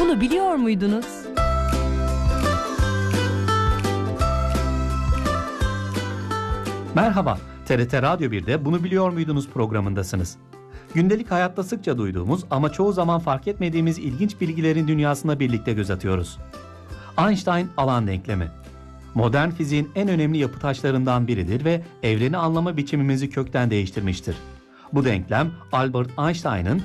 Bunu biliyor muydunuz? Merhaba, TRT Radyo 1'de Bunu Biliyor Muydunuz programındasınız. Gündelik hayatta sıkça duyduğumuz ama çoğu zaman fark etmediğimiz ilginç bilgilerin dünyasına birlikte göz atıyoruz. Einstein alan denklemi. Modern fiziğin en önemli yapı taşlarından biridir ve evreni anlama biçimimizi kökten değiştirmiştir. Bu denklem, Albert Einstein'ın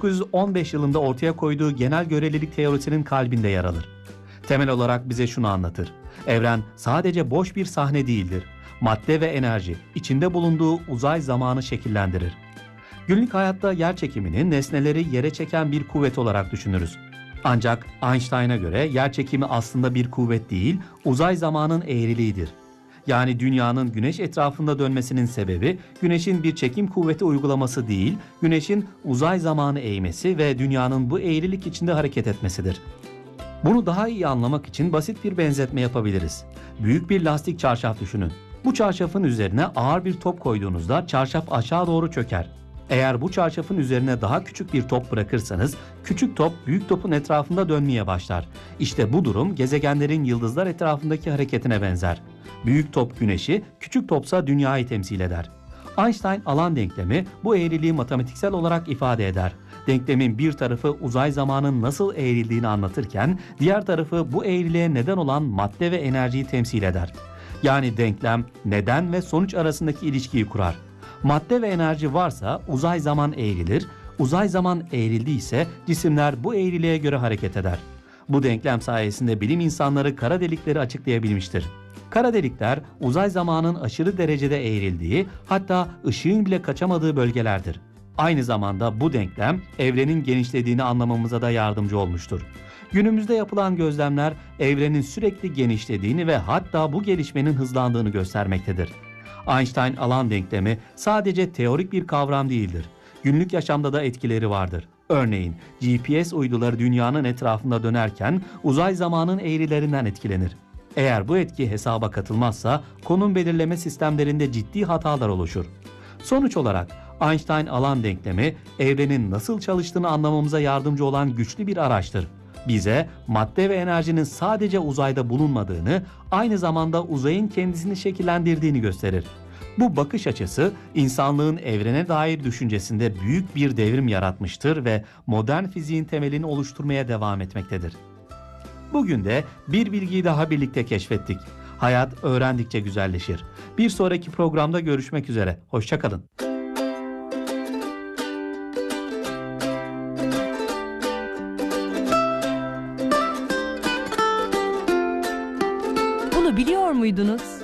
1915 yılında ortaya koyduğu genel görelilik teorisinin kalbinde yer alır. Temel olarak bize şunu anlatır: evren sadece boş bir sahne değildir. Madde ve enerji, içinde bulunduğu uzay zamanı şekillendirir. Günlük hayatta yerçekimini nesneleri yere çeken bir kuvvet olarak düşünürüz. Ancak Einstein'a göre yerçekimi aslında bir kuvvet değil, uzay zamanın eğriliğidir. Yani dünyanın güneş etrafında dönmesinin sebebi güneşin bir çekim kuvveti uygulaması değil, güneşin uzay zamanı eğmesi ve dünyanın bu eğrilik içinde hareket etmesidir. Bunu daha iyi anlamak için basit bir benzetme yapabiliriz. Büyük bir lastik çarşaf düşünün. Bu çarşafın üzerine ağır bir top koyduğunuzda çarşaf aşağı doğru çöker. Eğer bu çarşafın üzerine daha küçük bir top bırakırsanız, küçük top büyük topun etrafında dönmeye başlar. İşte bu durum gezegenlerin yıldızlar etrafındaki hareketine benzer. Büyük top güneşi, küçük topsa dünyayı temsil eder. Einstein alan denklemi bu eğriliği matematiksel olarak ifade eder. Denklemin bir tarafı uzay zamanın nasıl eğrildiğini anlatırken, diğer tarafı bu eğriliğe neden olan madde ve enerjiyi temsil eder. Yani denklem neden ve sonuç arasındaki ilişkiyi kurar. Madde ve enerji varsa uzay zaman eğrilir, uzay zaman eğrildiyse cisimler bu eğriliğe göre hareket eder. Bu denklem sayesinde bilim insanları kara delikleri açıklayabilmiştir. Kara delikler uzay zamanın aşırı derecede eğrildiği, hatta ışığın bile kaçamadığı bölgelerdir. Aynı zamanda bu denklem evrenin genişlediğini anlamamıza da yardımcı olmuştur. Günümüzde yapılan gözlemler evrenin sürekli genişlediğini ve hatta bu gelişmenin hızlandığını göstermektedir. Einstein alan denklemi sadece teorik bir kavram değildir. Günlük yaşamda da etkileri vardır. Örneğin GPS uyduları dünyanın etrafında dönerken uzay zamanın eğrilerinden etkilenir. Eğer bu etki hesaba katılmazsa konum belirleme sistemlerinde ciddi hatalar oluşur. Sonuç olarak Einstein alan denklemi evrenin nasıl çalıştığını anlamamıza yardımcı olan güçlü bir araçtır. Bize madde ve enerjinin sadece uzayda bulunmadığını, aynı zamanda uzayın kendisini şekillendirdiğini gösterir. Bu bakış açısı insanlığın evrene dair düşüncesinde büyük bir devrim yaratmıştır ve modern fiziğin temelini oluşturmaya devam etmektedir. Bugün de bir bilgiyi daha birlikte keşfettik. Hayat öğrendikçe güzelleşir. Bir sonraki programda görüşmek üzere. Hoşça kalın. Bunu biliyor muydunuz?